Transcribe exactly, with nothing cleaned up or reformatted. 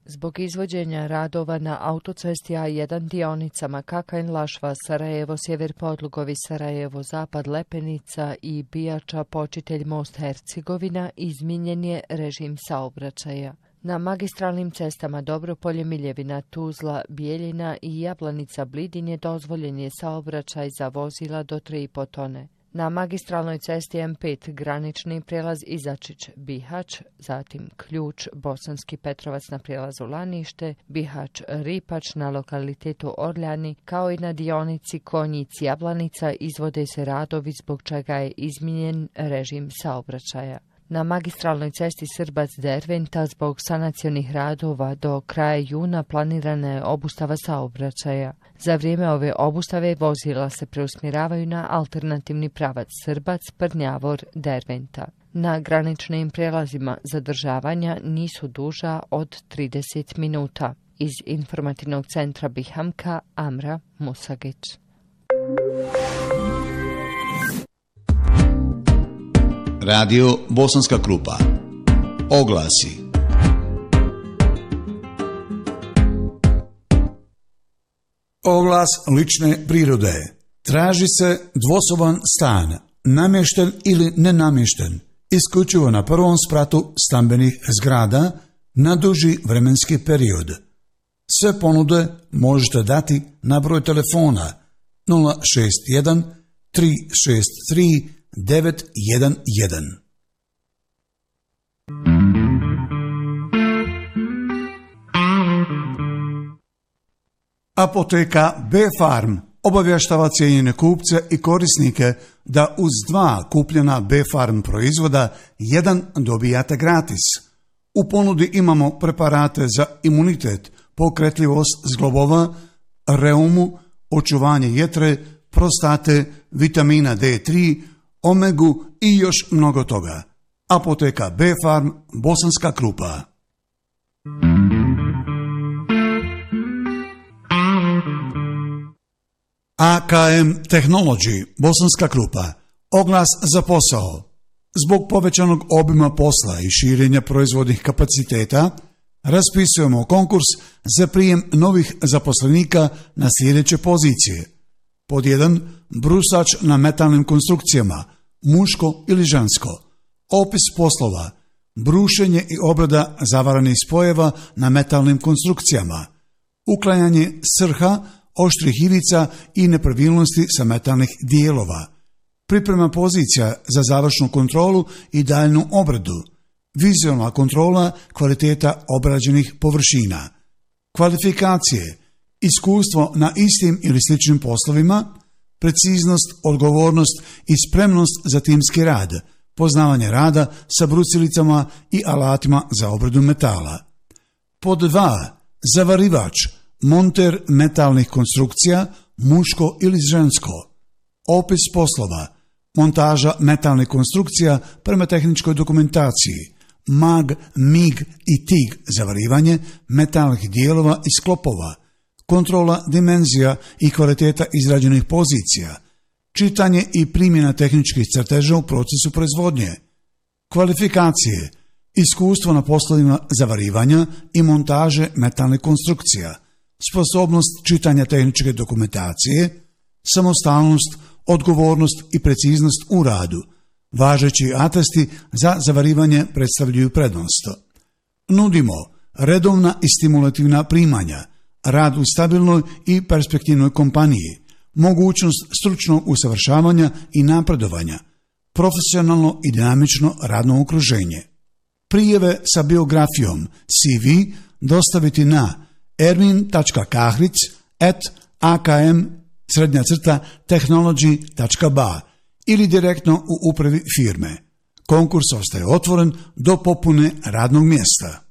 Zbog izvođenja radova na autocesti A jedan dionicama Kakajn-Lašva, Sarajevo-Sjever Podlugovi, Sarajevo-Zapad Lepenica i Bijača Počitelj Most Hercegovina izmijenjen je režim saobraćaja. Na magistralnim cestama Dobropolje, Miljevina, Tuzla, Bijeljina i Jablanica Blidinje dozvoljen je saobraćaj za vozila do tri i po tone. Na magistralnoj cesti M pet granični prijelaz Izačić-Bihać, zatim Ključ, Bosanski Petrovac na prijelazu Lanište, Bihać-Ripač na lokalitetu Orljani, kao i na dionici Konjic-Jablanica izvode se radovi zbog čega je izmijenjen režim saobraćaja. Na magistralnoj cesti Srbac-Derventa zbog sanacionih radova do kraja juna planirana je obustava saobraćaja. Za vrijeme ove obustave vozila se preusmjeravaju na alternativni pravac Srbac-Prnjavor-Derventa. Na graničnim prijelazima zadržavanja nisu duža od trideset minuta. Iz informativnog centra Bihamka, Amra Musagić. Radio Bosanska Krupa. Oglasi. Oglas lične prirode. Traži se dvosoban stan, namješten ili nenamješten, isključivo na prvom spratu stambenih zgrada na duži vremenski period. Sve ponude možete dati na broj telefona nula šest jedan tri šest tri devet jedan jedan. Apoteka B-Farm obavještava cijenjene kupce i korisnike da uz dva kupljena B-Farm proizvoda jedan dobijate gratis. U ponudi imamo preparate za imunitet, pokretljivost zglobova, reumu, očuvanje jetre, prostate, vitamina D tri, omegu i još mnogo toga. Apoteka B-Farm, Bosanska Krupa. A K M Technology, Bosanska Krupa. Oglas za posao. Zbog povećanog obima posla i širenja proizvodnih kapaciteta, raspisujemo konkurs za prijem novih zaposlenika na sljedeće pozicije. Pod jedan, brusač na metalnim konstrukcijama, muško ili žensko. Opis poslova, brušenje i obrada zavaranih spojeva na metalnim konstrukcijama, uklanjanje srha, oštrih ivica i nepravilnosti sa metalnih dijelova, priprema pozicija za završnu kontrolu i daljnu obradu, vizualna kontrola kvaliteta obrađenih površina, kvalifikacije, iskustvo na istim ili sličnim poslovima, preciznost, odgovornost i spremnost za timski rad, poznavanje rada sa brucilicama i alatima za obradu metala. Pod dva. Zavarivač, monter metalnih konstrukcija, muško ili žensko. Opis poslova, montaža metalnih konstrukcija prema tehničkoj dokumentaciji, mag, mig i tig zavarivanje metalnih dijelova i sklopova, kontrola dimenzija i kvaliteta izrađenih pozicija, čitanje i primjena tehničkih crteža u procesu proizvodnje, kvalifikacije, iskustvo na poslovima zavarivanja i montaže metalnih konstrukcija, sposobnost čitanja tehničke dokumentacije, samostalnost, odgovornost i preciznost u radu. Važeći atesti za zavarivanje predstavljaju prednost. Nudimo redovna i stimulativna primanja, rad u stabilnoj i perspektivnoj kompaniji, mogućnost stručnog usavršavanja i napredovanja, profesionalno i dinamično radno okruženje. Prijeve sa biografijom C V dostaviti na ermin tačka kahric at a k m srednja crta technology tačka b a ili direktno u upravi firme. Konkurs ostaje otvoren do popune radnog mjesta.